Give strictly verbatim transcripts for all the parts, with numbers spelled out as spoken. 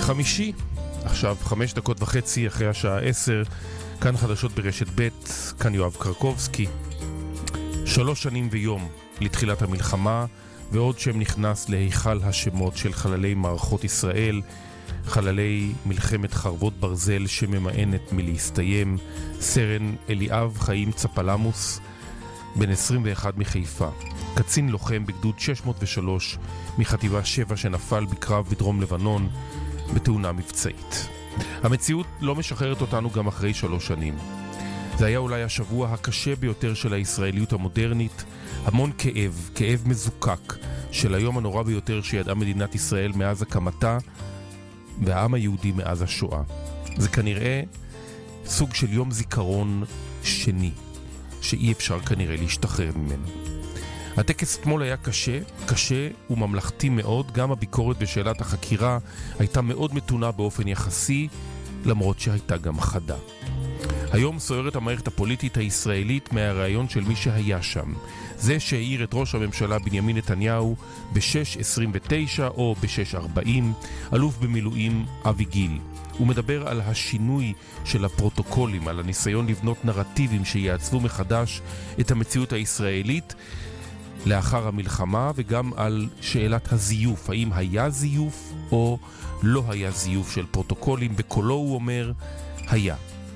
חמישי, עכשיו חמש דקות וחצי אחרי השעה עשר, כאן חדשות ברשת ב', כאן יואב קרקובסקי. שלוש שנים ויום לתחילת המלחמה, ועוד שם נכנס להיכל השמות של חללי מערכות ישראל, חללי מלחמת חרבות ברזל שממאנת מלהסתיים. סרן אליאב חיים צפלמוס, בן עשרים ואחת מחיפה, קצין לוחם בגדוד שש מאות ושלוש מחטיבה שבע שנפל בקרב בדרום לבנון בתאונה מבצעית. המציאות לא משחררת אותנו גם אחרי שלוש שנים. זה היה אולי השבוע הקשה ביותר של הישראליות המודרנית, המון כאב, כאב מזוקק של היום הנורא ביותר שידעה מדינת ישראל מאז הקמתה והעם היהודי מאז השואה. זה כנראה סוג של יום זיכרון שני שאי אפשר כנראה להשתחרר ממנו. הטקס אתמול היה קשה, קשה וממלכתי מאוד. גם הביקורת בשאלת החקירה הייתה מאוד מתונה באופן יחסי, למרות שהייתה גם חדה. היום סוערת המערכת הפוליטית הישראלית מהרעיון של מי שהיה שם. זה שהעיר את ראש הממשלה בנימין נתניהו ב-שש עשרים ותשע או ב-שש ארבעים, אלוף במילואים אבי גיל. הוא מדבר על השינוי של הפרוטוקולים, על הניסיון לבנות נרטיבים שיעצבו מחדש את המציאות הישראלית לאחר המלחמה, וגם על שאלת הזיוף, האם היה זיוף או לא היה זיוף של פרוטוקולים. בקולו הוא אומר, היה.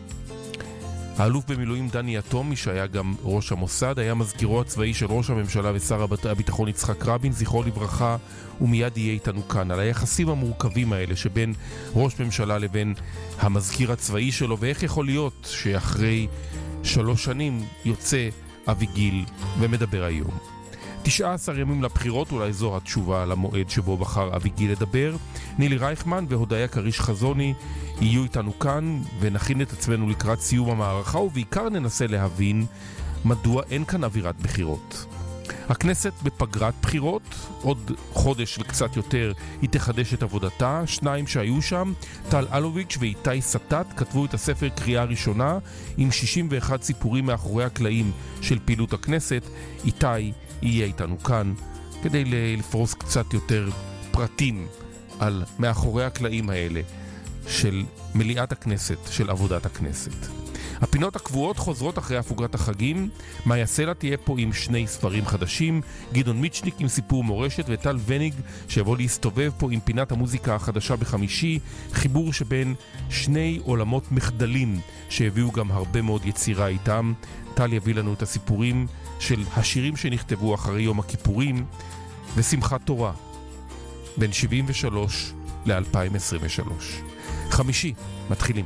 האלוף במילואים דני אטומי, שהיה גם ראש המוסד, היה מזכירו הצבאי של ראש הממשלה ושר הביטחון יצחק רבין, זכרו לברכה, ומיד יהיה איתנו כאן, על היחסים המורכבים האלה שבין ראש ממשלה לבין המזכיר הצבאי שלו, ואיך יכול להיות שאחרי שלוש שנים יוצא אבי גיל ומדבר היום. תשעה עשר ימים לבחירות, אולי זו התשובה למועד שבו בחר אבי גיל לדבר. נילי רייכמן והודיה קריש חזוני יהיו איתנו כאן, ונכין את עצמנו לקראת סיום המערכה, ובעיקר ננסה להבין מדוע אין כאן אווירת בחירות. הכנסת בפגרת בחירות, עוד חודש וקצת יותר היא תחדש את עבודתה. שניים שהיו שם, טל אלוביץ' ואיתי סטט, כתבו את הספר קריאה ראשונה עם שישים ואחת סיפורים מאחורי הקלעים של פעילות הכנסת. איתי יהיה איתנו כאן כדי לפרוס קצת יותר פרטים על מאחורי הקלעים האלה של מליאת הכנסת, של עבודת הכנסת. הפינות הקבועות חוזרות אחרי הפוגרת החגים. מאיה סלע תהיה פה עם שני ספרים חדשים, גדעון מיצ'ניק עם סיפור מורשת, וטל וניג שיבוא להסתובב פה עם פינת המוזיקה החדשה בחמישי, חיבור שבין שני עולמות מחדלים שהביאו גם הרבה מאוד יצירה איתם. טל יביא לנו את הסיפורים של השירים שנכתבו אחרי יום הכיפורים ושמחת תורה בין שבעים ושלוש ל-אלפיים עשרים ושלוש. חמישי, מתחילים.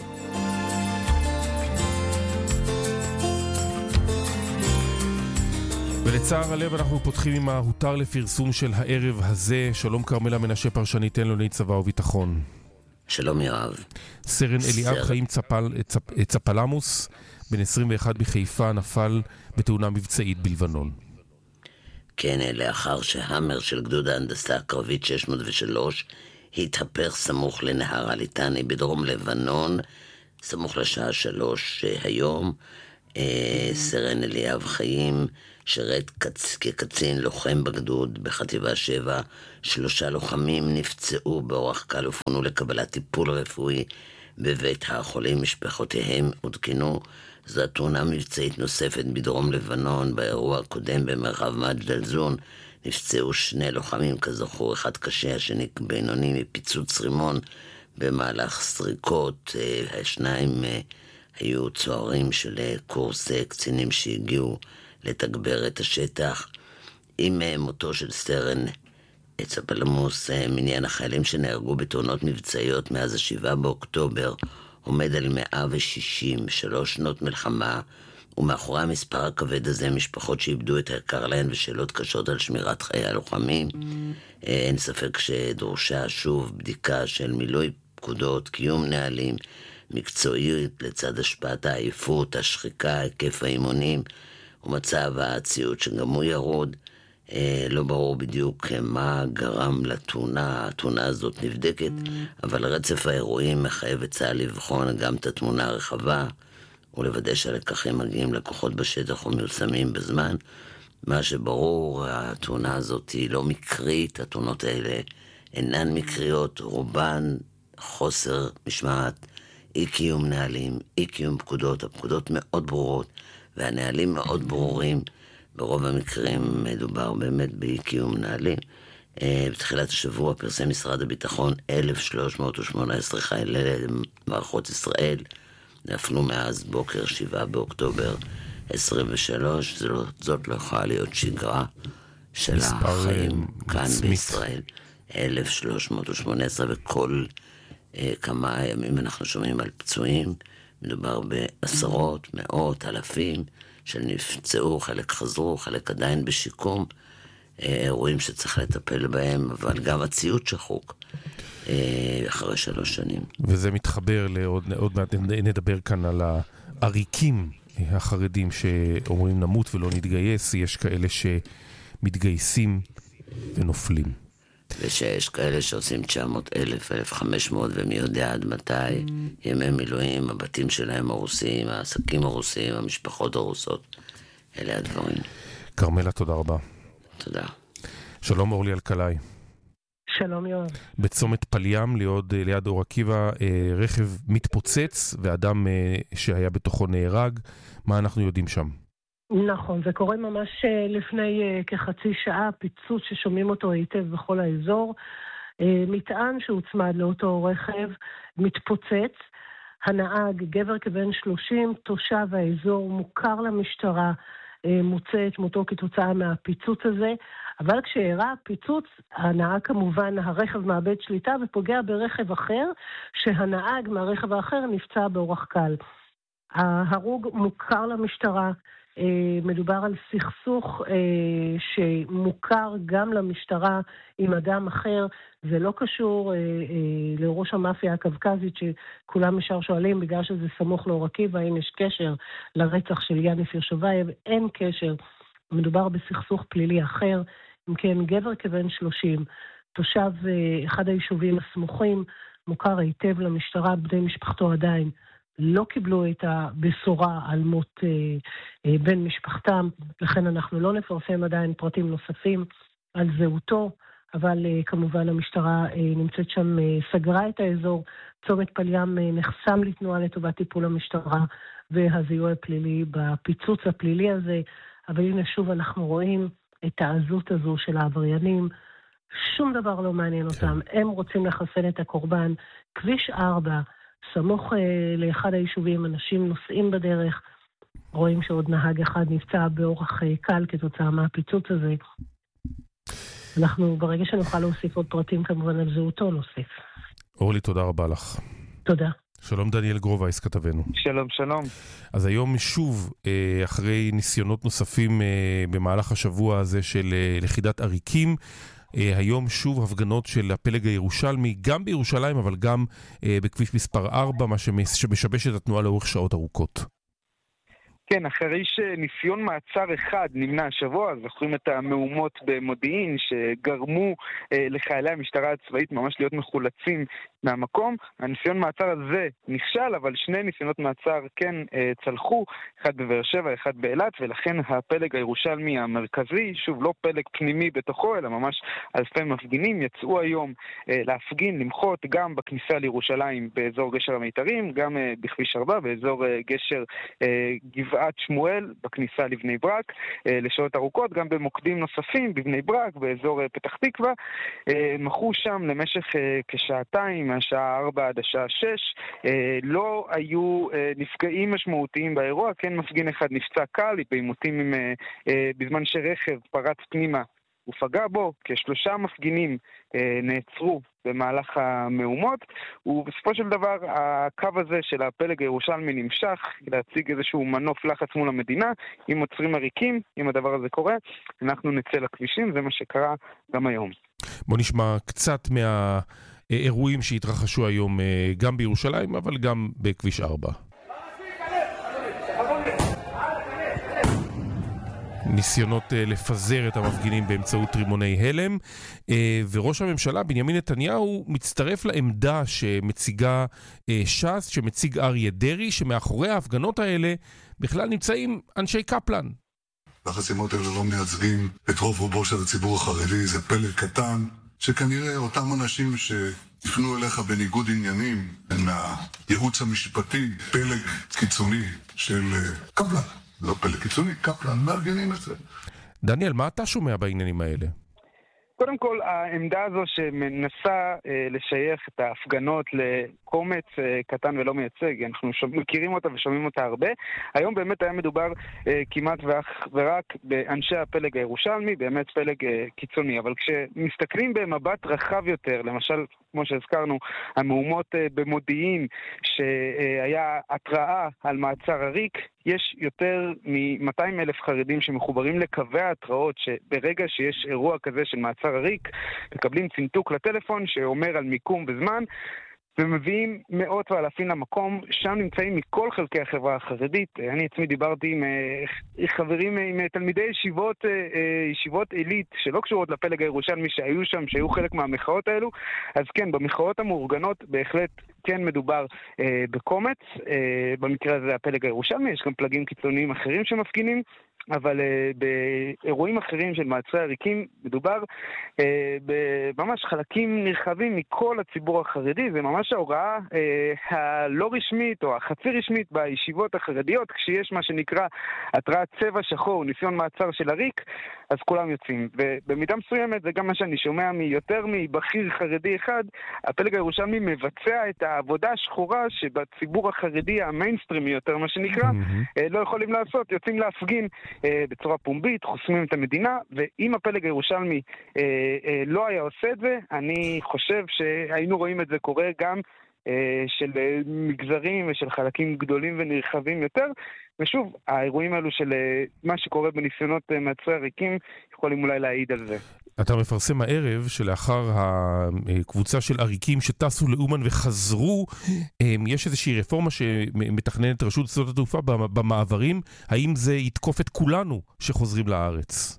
ולצער הלב אנחנו פותחים עם ההותר לפרסום של הערב הזה. שלום כרמלה מנשה, פרשנית ענייני צבא וביטחון. שלום יואב. סרן אליאב חיים צפל, צפ, צפלמוס, בן עשרים ואחת בחיפה, נפל בתאונה מבצעית בלבנון. כן, לאחר שהמר של גדוד ההנדסה הקרבית שש מאות ושלוש התהפך סמוך לנהר הליטני בדרום לבנון, סמוך לשעה שלוש היום. אה, סרן אליאב חיים שרת קצ... כקצין לוחם בגדוד בחטיבה שבע. שלושה לוחמים נפצעו באורח קל ופונו לקבלת טיפול רפואי בבית החולים. משפחותיהם עודכנו. זו תאונה מבצעית נוספת בדרום לבנון. באירוע הקודם במרחב מג'דל זון נפצעו שני לוחמים כזכור, אחד קשה, השני בינוני מפיצוץ רימון במהלך סריקות. השניים היו צוערים של קורס קצינים שהגיעו לתגבר את השטח. עם מותו של סרן צפלמוס, מניין החיילים שנהרגו בתאונות מבצעיות מאז השבעה באוקטובר עומד על מאה ושישים, שלוש שנות מלחמה, ומאחורי המספר הכבד הזה משפחות שאיבדו את היקר להן ושאלות קשות על שמירת חיי הלוחמים. אין ספק שדרושה שוב בדיקה של מילוי פקודות, קיום נהלים, מקצועיות לצד השפעת העייפות, השחיקה, היקף האימונים ומצב הציוד שגם הוא ירוד. לא ברור בדיוק מה גרם לתאונה. התאונה הזאת נבדקת, אבל רצף האירועים מחייב את צה"ל לבחון גם את התמונה הרחבה ולוודא שהלקחים מגיעים לכוחות בשטח ומיושמים בזמן. מה שברור, התאונה הזאת היא לא מקרית, התאונות האלה אינן מקריות, רובן חוסר משמעת, אי קיום נהלים, אי קיום פקודות, הפקודות מאוד ברורות, והנהלים מאוד ברורים, ברוב המקרים מדובר באמת באי קיום נהלים. בתחילת השבוע פרסם משרד הביטחון אלף שלוש מאות ושמונה עשרה חיילי מערכות ישראל, נפלו מאז בוקר שבעה באוקטובר עשרים ושלוש, זאת לא יכולה להיות שגרה של החיים כאן בישראל. אלף שלוש מאות ושמונה עשרה, וכל אה, כמה ימים אנחנו שומעים על פצועים, מדובר בעשרות, מאות, אלפים שנפצעו, חלק חזרו, חלק עדיין בשיקום, אה, אירועים שצריך לטפל בהם, אבל גם הציוד שחוק אה, אחרי שלוש שנים. וזה מתחבר לעוד עוד מעט נדבר כאן על העריקים החרדים שאומרים נמות ולא נתגייס, יש כאלה שמתגייסים ונופלים. ושיש כאלה שעושים תשע מאות אלף, אלף וחמש מאות, ומי יודע עד מתי, ימי מילואים, הבתים שלהם הרוסים, העסקים הרוסים, המשפחות הרוסות. אלה הדברים. קרמלה, תודה רבה. תודה. שלום אורלי אלקלעי. שלום יואב. בצומת פלים ליד, ליד אור עקיבא, רכב מתפוצץ ואדם שהיה בתוכו נהרג. מה אנחנו יודעים שם? נכון, זה קורה ממש לפני כחצי שעה, פיצוץ ששומעים אותו היטב בכל האזור. מטען שהוצמד לאותו רכב מתפוצץ. הנהג, גבר כבן שלושים, תושב האזור, מוכר למשטרה, מוצא את מותו כתוצאה מהפיצוץ הזה, אבל כשאירע הפיצוץ, הנהג כמובן, הרכב מאבד שליטה ופוגע ברכב אחר, שהנהג מהרכב האחר נפצע באורח קל. ההרוג מוכר למשטרה, מדובר על סכסוך שמוכר גם למשטרה עם אדם אחר, זה לא קשור לראש המאפיה הקווקזית שכולם ישר שואלים בגלל שזה סמוך לאור עקיבא, האם יש קשר לרצח של יניב ירשובייב, אין קשר, מדובר בסכסוך פלילי אחר. אם כן, גבר כבן שלושים, תושב אחד היישובים הסמוכים, מוכר היטב למשטרה, בני משפחתו עדיין לא קיבלו את הבשורה על מות אה, אה, בן משפחתם, לכן אנחנו לא נפרסם עדיין פרטים נוספים על זהותו, אבל אה, כמובן המשטרה אה, נמצאת שם, אה, סגרה את האזור, צומת פלים אה, נחסם לתנועה לטובת טיפול המשטרה והזיהוי הפלילי בפיצוץ הפלילי הזה, אבל הנה שוב אנחנו רואים את העזות הזו של העבריינים, שום דבר לא מעניין אותם, הם רוצים לחסל את הקורבן, כביש ארבע, סמוך אה, לאחד היישובים, אנשים נוסעים בדרך, רואים שעוד נהג אחד נפצע באורח אה, קל כתוצאה מהפיצוץ הזה. אנחנו ברגע שנוכל להוסיף עוד פרטים כמובן על זהותו נוסיף. אורלי, תודה רבה לך. תודה. שלום דניאל גרובייס כתבנו. שלום, שלום. אז היום שוב, אחרי ניסיונות נוספים במהלך השבוע הזה של לכידת עריקים, היום שוב הפגנות של הפלג הירושלמי, גם בירושלים, אבל גם בכביש מספר ארבע, מה שמשבש את התנועה לאורך שעות ארוכות. כן, אחרי שניסיון מעצר אחד נמנע השבוע, זוכרים את המהומות במודיעין שגרמו אה, לחיילי המשטרה הצבאית ממש להיות מחולצים מהמקום. הניסיון מעצר הזה נכשל, אבל שני ניסיונות מעצר כן אה, צלחו, אחד בבאר שבע, אחד באילת, ולכן הפלג הירושלמי המרכזי, שוב לא פלג פנימי בתוכו, אלא ממש אלפי מפגינים, יצאו היום אה, להפגין, למחות גם בכניסה לירושלים באזור גשר המיתרים, גם אה, בכביש ארבע, באזור אה, גשר אה, גבעת שמואל, בכניסה לבני ברק, אה, לשעות ארוכות, גם במוקדים נוספים, בבני ברק, באזור אה, פתח תקווה, אה, מחו שם למשך אה, כשעתיים, מהשעה ארבע עד השעה שש, אה, לא היו אה, נפגעים משמעותיים באירוע, כן מפגין אחד נפצע קל, בעימותים עם, אה, אה, בזמן שרכב פרץ פנימה ופגע בו, כשלושה מפגינים אה, נעצרו במהלך המהומות, ובסופו של דבר הקו הזה של הפלג הירושלמי נמשך להציג איזשהו מנוף לחץ מול המדינה, אם עוצרים עריקים, אם הדבר הזה קורה, אנחנו נצא לכבישים, זה מה שקרה גם היום. בוא נשמע קצת מהאירועים שהתרחשו היום גם בירושלים, אבל גם בכביש ארבע. ניסיונות לפזר את המפגינים באמצעות רימוני הלם, וראש הממשלה בנימין נתניהו מצטרף לעמדה שמציגה ש"ס, שמציג אריה דרעי, שמאחורי ההפגנות האלה בכלל נמצאים אנשי קפלן. החסימות האלה לא מייצגים את רוב רובו של הציבור החרדי, זה פלג קטן, שכנראה אותם אנשים ש... יפנו אליך בניגוד עניינים מהייעוץ המשפטי, פלג קיצוני של קפלן, לא פלג קיצוני, קפלן, מארגנים את זה. דניאל, מה אתה שומע בעניינים האלה? קודם כל, העמדה הזו שמנסה אה, לשייך את ההפגנות לקומץ אה, קטן ולא מייצג, אנחנו שומע, מכירים אותה ושומעים אותה הרבה. היום באמת היה מדובר אה, כמעט ואך ורק באנשי הפלג הירושלמי, באמת פלג אה, קיצוני. אבל כשמסתכלים במבט רחב יותר, למשל, כמו שהזכרנו, המהומות אה, במודיעין, שהיה התראה על מעצר הריק, יש יותר מ-מאתיים אלף חרדים שמחוברים לקווי ההתראות, שברגע שיש אירוע כזה של מעצר הריק, מקבלים צנתוק לטלפון שאומר על מיקום וזמן, ומביאים מאות ואלפים למקום. שם נמצאים מכל חלקי החברה החרדית. אני עצמי דיברתי עם חברים, עם תלמידי ישיבות, ישיבות עילית שלא קשורות לפלג הירושלמי שהיו שם, שהיו חלק מהמחאות האלו. אז כן, במחאות המאורגנות בהחלט כן מדובר אה, בקומץ. אה, במקרה הזה הפלג הירושלמי, יש גם פלגים קיצוניים אחרים שמפגינים, אבל אה, באירועים אחרים של מעצרי הריקים מדובר אה, בממש חלקים נרחבים מכל הציבור החרדי. זה ממש ההוראה אה, הלא רשמית או החצי רשמית בישיבות החרדיות, כשיש מה שנקרא התרעת צבע שחור, ניסיון מעצר של הריק, אז כולם יוצאים. ובמידה מסוימת זה גם מה שאני שומע מיותר מבכיר חרדי אחד, הפלג הירושלמי מבצע את העבודה השחורה שבציבור החרדי המיינסטרימי יותר מה שנקרא, mm-hmm. לא יכולים לעשות, יוצאים להפגין בצורה פומבית, חוסמים את המדינה, ואם הפלג הירושלמי לא היה עושה את זה, אני חושב שהיינו רואים את זה קורה גם של מגזרים ושל חלקים גדולים ונרחבים יותר. ושוב, האירועים האלו של מה שקורה בניסיונות מעצרי הריקים יכולים אולי להעיד על זה. אתה מפרסם הערב שלאחר הקבוצה של עריקים שטסו לאומן וחזרו, יש איזושהי רפורמה שמתכננת רשות שדות התעופה במעברים. האם זה יתקוף את כולנו שחוזרים לארץ?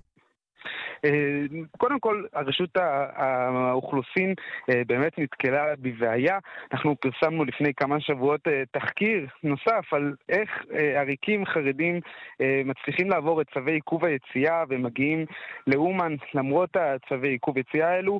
קודם כל, הרשות האוכלוסין באמת נתקלה בבעיה. אנחנו פרסמנו לפני כמה שבועות תחקיר נוסף על איך עריקים חרדים מצליחים לעבור את צווי עיכוב היציאה ומגיעים לאומן למרות הצווי עיכוב יציאה האלו.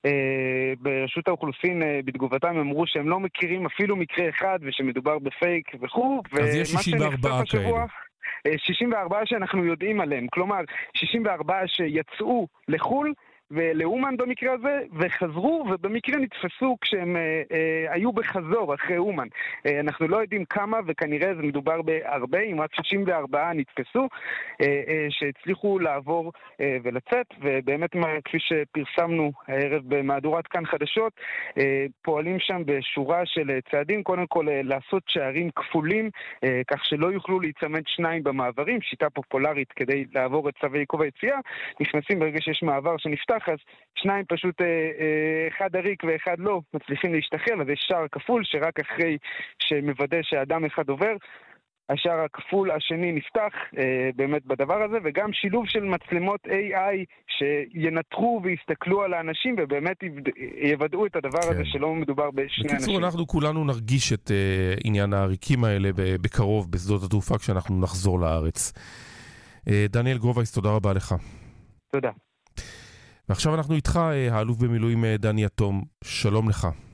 ברשות האוכלוסין בתגובתם אמרו שהם לא מכירים אפילו מקרה אחד ושמדובר בפייק וכו'. אז יש שישים וארבע כאלה. שישים וארבע שאנחנו יודעים עליהם, כלומר שישים וארבע שיצאו לחול ולאומן במקרה הזה, וחזרו ובמקרה נתפסו כשהם אה, אה, היו בחזור אחרי אומן. אה, אנחנו לא יודעים כמה, וכנראה זה מדובר בהרבה, אם רק שישים וארבע נתפסו, אה, אה, שהצליחו לעבור אה, ולצאת, ובאמת כפי שפרסמנו הערב במהדורת כאן חדשות, אה, פועלים שם בשורה של צעדים, קודם כל אה, לעשות שערים כפולים, אה, כך שלא יוכלו להצמד שניים במעברים, שיטה פופולרית כדי לעבור את צווי עיכוב היציאה, נכנסים ברגע שיש מעבר שנפתח, אז שניים פשוט, אחד הריק ואחד לא, מצליחים להשתחרר, אז יש שער כפול שרק אחרי שמוודא שאדם אחד עובר, השער הכפול השני נפתח באמת בדבר הזה, וגם שילוב של מצלמות איי איי שינתחו ויסתכלו על האנשים ובאמת יוודאו את הדבר הזה שלא מדובר בשני אנשים. בקיצור, אנחנו כולנו נרגיש את עניין העריקים האלה בקרוב בשדות התעופה כשאנחנו נחזור לארץ. דניאל גרובייס, תודה רבה לך. תודה. ועכשיו אנחנו איתך, האלוף במילואים דני יתום, שלום לך.